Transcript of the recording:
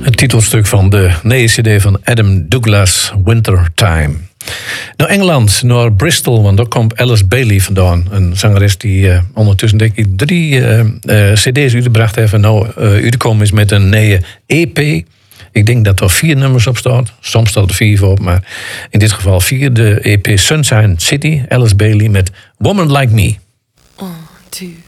Het titelstuk van de nieuwe cd van Adam Douglas, Wintertime. Naar Engeland, naar Bristol, want daar komt Alice Bailey vandaan. Een zangeres die ondertussen denk ik 3 cd's uitgebracht heeft. En nou uitgekomen is met een nieuwe EP. Ik denk dat er 4 nummers op staan. Soms staat er 4 op, maar in dit geval 4. De EP Sunshine City, Alice Bailey met Woman Like Me. 1, 2...